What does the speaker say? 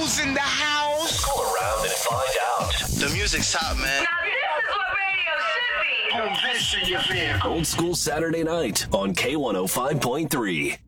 Joe's in the house. Call around and find out. The music's hot, man. Now this is what radio should be. Don't listen your vehicle. Old School Saturday Night on K105.3.